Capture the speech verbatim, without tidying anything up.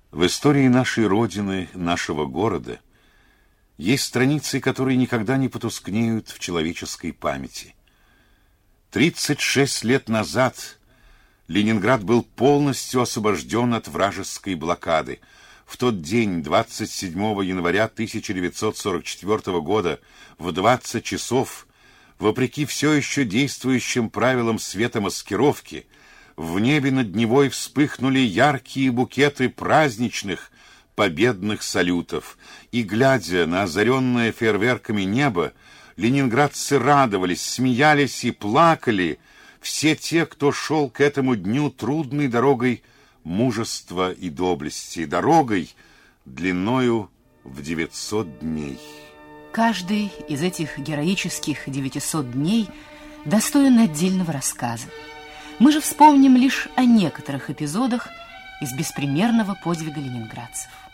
В истории нашей Родины, нашего города, есть страницы, которые никогда не потускнеют в человеческой памяти. Тридцать шесть лет назад Ленинград был полностью освобожден от вражеской блокады. В тот день, двадцать седьмого января тысяча девятьсот сорок четвёртого года, в двадцать часов, вопреки все еще действующим правилам светомаскировки, в небе над Невой вспыхнули яркие букеты праздничных победных салютов, и, глядя на озаренное фейерверками небо, ленинградцы радовались, смеялись и плакали, все те, кто шел к этому дню трудной дорогой мужества и доблести, дорогой длиною в девятьсот дней. Каждый из этих героических девятисот дней достоин отдельного рассказа. Мы же вспомним лишь о некоторых эпизодах из беспримерного подвига ленинградцев.